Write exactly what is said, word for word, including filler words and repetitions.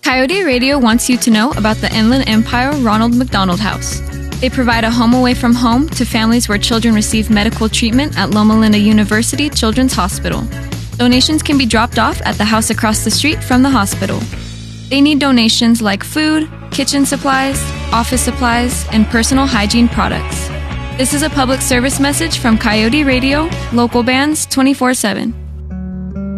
Coyote Radio wants you to know about the Inland Empire Ronald McDonald House. They provide a home away from home to families where children receive medical treatment at Loma Linda University Children's Hospital. Donations can be dropped off at the house across the street from the hospital. They need donations like food, kitchen supplies, office supplies, and personal hygiene products. This is a public service message from Coyote Radio, local bands twenty-four seven.